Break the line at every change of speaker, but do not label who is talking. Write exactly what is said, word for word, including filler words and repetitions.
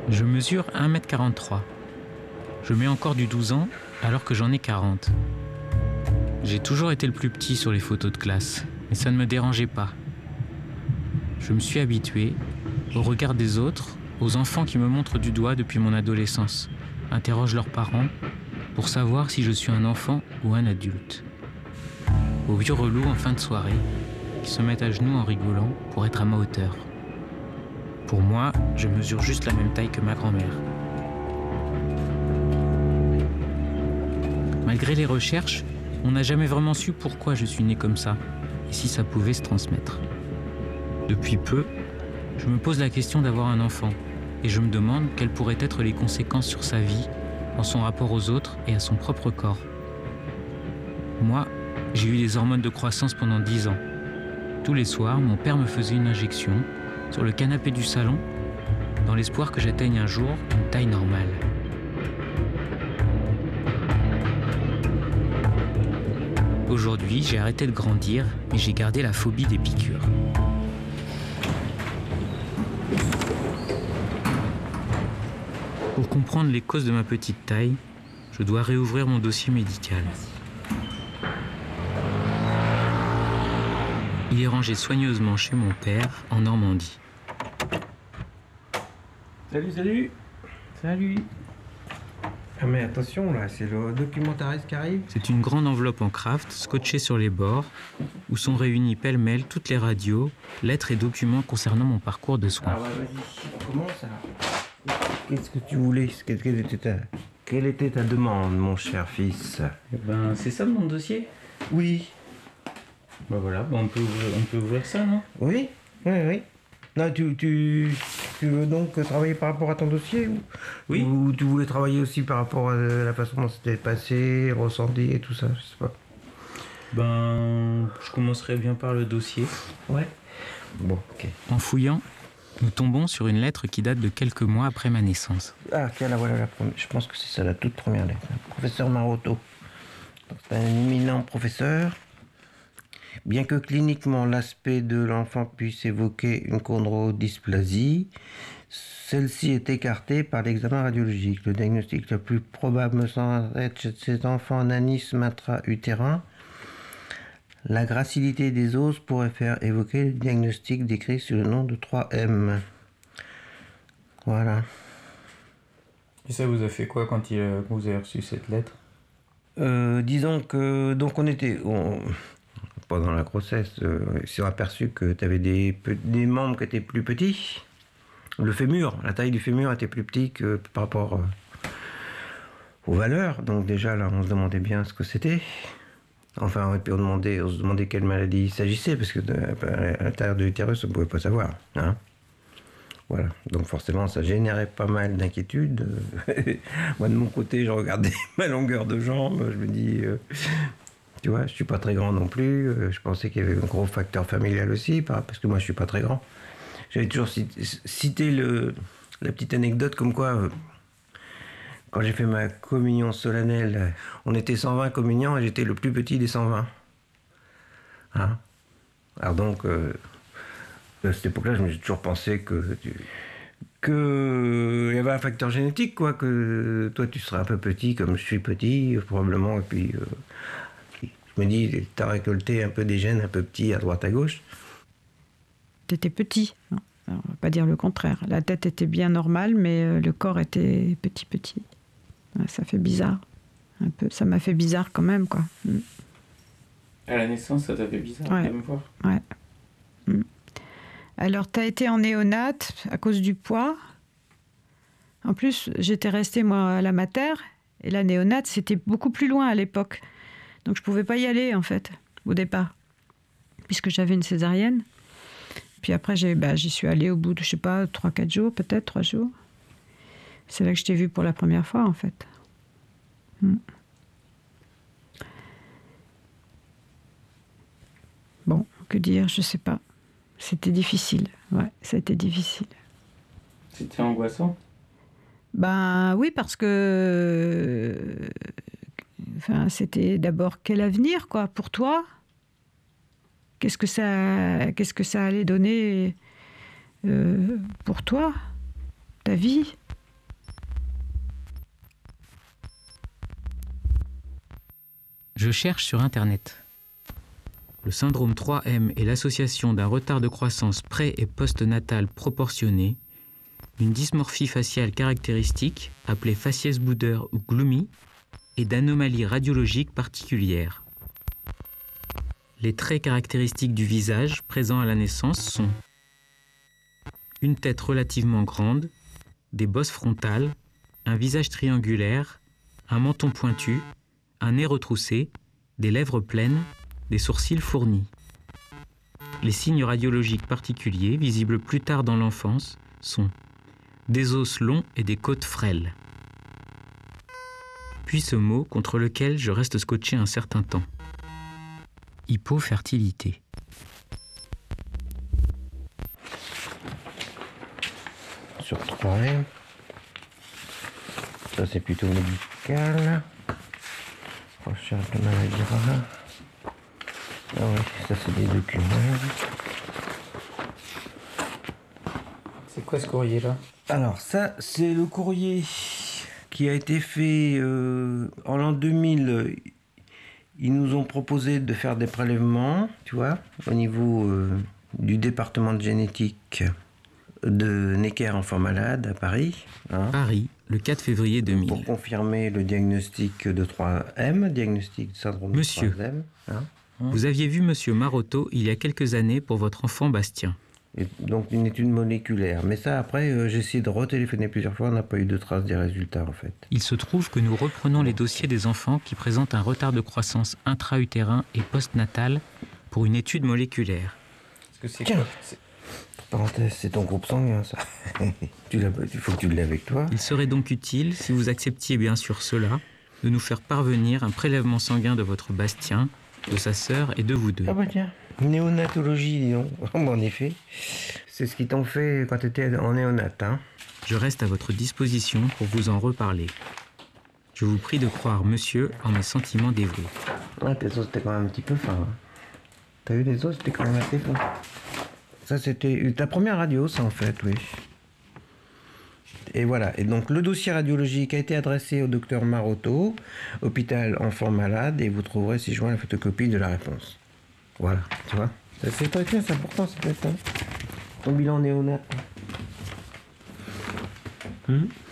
Je mesure un mètre quarante-trois. Je mets encore du douze ans alors que j'en ai quarante. J'ai toujours été le plus petit sur les photos de classe, mais ça ne me dérangeait pas. Je me suis habitué au regard des autres, aux enfants qui me montrent du doigt depuis mon adolescence, interrogent leurs parents pour savoir si je suis un enfant ou un adulte. Aux vieux relous en fin de soirée qui se mettent à genoux en rigolant pour être à ma hauteur. Pour moi, je mesure juste la même taille que ma grand-mère. Malgré les recherches, on n'a jamais vraiment su pourquoi je suis né comme ça et si ça pouvait se transmettre. Depuis peu, je me pose la question d'avoir un enfant et je me demande quelles pourraient être les conséquences sur sa vie, dans son rapport aux autres et à son propre corps. Moi, j'ai eu des hormones de croissance pendant dix ans. Tous les soirs, mon père me faisait une injection sur le canapé du salon dans l'espoir que j'atteigne un jour une taille normale. Aujourd'hui, j'ai arrêté de grandir, mais j'ai gardé la phobie des piqûres. Pour comprendre les causes de ma petite taille, je dois réouvrir mon dossier médical. Il est rangé soigneusement chez mon père, en Normandie.
Salut, salut.
Salut.
Ah mais attention là, c'est le documentariste qui arrive.
C'est une grande enveloppe en craft, scotchée sur les bords, où sont réunis pêle-mêle toutes les radios, lettres et documents concernant mon parcours de soins.
Ah ouais, vas-y, on commence alors. Qu'est-ce que tu voulais? Quelle était ta, quelle était ta demande, mon cher fils?
Eh ben, c'est ça mon dossier?
Oui.
Ben voilà, ben on, peut ouvrir, on peut ouvrir ça, non?
Oui, oui, oui. Non, tu, tu, tu veux donc travailler par rapport à ton dossier ou,
oui.
Ou tu voulais travailler aussi par rapport à la façon dont c'était passé, ressenti et tout ça, je sais pas.
Ben, je commencerai bien par le dossier.
Ouais. Bon, ok.
En fouillant, nous tombons sur une lettre qui date de quelques mois après ma naissance.
Ah, tiens, là voilà la première. Je pense que c'est ça, la toute première lettre. Professeur Maroto. C'est un éminent professeur. Bien que cliniquement l'aspect de l'enfant puisse évoquer une chondrodysplasie, celle-ci est écartée par l'examen radiologique. Le diagnostic le plus probable me semble être chez cet enfant un anisme intra-utérin. La gracilité des os pourrait faire évoquer le diagnostic décrit sous le nom de trois M. Voilà.
Et ça vous a fait quoi quand, il, quand vous avez reçu cette lettre?
euh, Disons que donc on était on, pendant la grossesse, euh, on s'est aperçu que tu avais des, des membres qui étaient plus petits. Le fémur, la taille du fémur était plus petit que par rapport euh, aux valeurs. Donc déjà là, on se demandait bien ce que c'était. Enfin, et puis on, demandait, on se demandait quelle maladie il s'agissait, parce que de, à l'intérieur de l'utérus, on ne pouvait pas savoir. Hein. Voilà. Donc forcément, ça générait pas mal d'inquiétudes. Moi, de mon côté, je regardais ma longueur de jambe. Je me dis, euh, tu vois, je suis pas très grand non plus. Euh, je pensais qu'il y avait un gros facteur familial aussi, parce que moi, je suis pas très grand. J'avais toujours cité, cité le, la petite anecdote comme quoi... Euh, Quand j'ai fait ma communion solennelle, on était cent vingt communiants et j'étais le plus petit des cent vingt. Hein? Alors donc, euh, à cette époque-là, je me suis toujours pensé que que il y avait un facteur génétique, quoi, que toi tu serais un peu petit comme je suis petit, probablement, et puis euh, je me dis, t'as récolté un peu des gènes un peu petits à droite à gauche.
T'étais petit, hein. Alors, on va pas dire le contraire. La tête était bien normale, mais le corps était petit petit. Ça fait bizarre. Un peu. Ça m'a fait bizarre quand même, quoi. Mm.
À la naissance, ça t'a fait bizarre
ouais.
de me voir.
Ouais. Mm. Alors, t'as été en néonate à cause du poids. En plus, j'étais restée, moi, à la mater. Et la néonate, c'était beaucoup plus loin à l'époque. Donc, je pouvais pas y aller, en fait, au départ. Puisque j'avais une césarienne. Puis après, j'ai, bah, j'y suis allée au bout de, je sais pas, trois quatre jours, peut-être, trois jours. C'est là que je t'ai vue pour la première fois, en fait. Hmm. Bon, que dire, je sais pas. C'était difficile, ouais, ça a été difficile.
C'était angoissant?
Ben oui, parce que... Enfin, c'était d'abord quel avenir, quoi, pour toi? Qu'est-ce que ça, qu'est-ce que ça allait donner euh, pour toi, ta vie?
Je cherche sur Internet. Le syndrome trois M est l'association d'un retard de croissance pré- et post-natal proportionné, d'une dysmorphie faciale caractéristique, appelée faciès Bouder ou gloomy, et d'anomalies radiologiques particulières. Les traits caractéristiques du visage présents à la naissance sont une tête relativement grande, des bosses frontales, un visage triangulaire, un menton pointu, un nez retroussé, des lèvres pleines, des sourcils fournis. Les signes radiologiques particuliers, visibles plus tard dans l'enfance, sont des os longs et des côtes frêles. Puis ce mot contre lequel je reste scotché un certain temps. Hypofertilité.
Sur trois M. Ça c'est plutôt médical. Recherche de maladie rare. Ah oui, ça c'est des documents.
C'est quoi ce courrier là?
Alors ça c'est le courrier qui a été fait euh, en l'an deux mille. Ils nous ont proposé de faire des prélèvements, tu vois, au niveau euh, du département de génétique de Necker Enfants Malades à Paris. Hein,
Paris, le quatre février deux mille.
pour confirmer le diagnostic de trois M, diagnostic de syndrome
Monsieur.
de trois M. Hein.
Vous aviez vu Monsieur Marotto il y a quelques années pour votre enfant Bastien.
Et donc une étude moléculaire. Mais ça, après, euh, j'ai essayé de retéléphoner plusieurs fois, on n'a pas eu de traces des résultats, en fait.
Il se trouve que nous reprenons les dossiers des enfants qui présentent un retard de croissance intra-utérin et post-natal pour une étude moléculaire.
Est-ce que c'est
Tiens.
quoi c'est-
Parenthèse, c'est ton groupe sanguin, ça. tu l'as, il faut que tu l'aies avec toi.
Il serait donc utile, si vous acceptiez bien sûr cela, de nous faire parvenir un prélèvement sanguin de votre Bastien, de sa sœur et de vous deux.
Ah bah tiens, néonatologie, dis donc. En effet, c'est ce qu'ils t'ont fait quand tu étais en néonat, hein.
Je reste à votre disposition pour vous en reparler. Je vous prie de croire monsieur en mes sentiments dévoués.
Ah, tes os, c'était quand même un petit peu fin. Hein. T'as eu les os, c'était quand même assez fin. Ça, c'était ta première radio, ça, en fait, oui. Et voilà. Et donc, le dossier radiologique a été adressé au docteur Marotto, hôpital Enfants Malades, et vous trouverez, si je vois, la photocopie de la réponse. Voilà, tu vois. Ça, c'est très bien, c'est important, c'est peut-être ça. Ton bilan néonat. Hum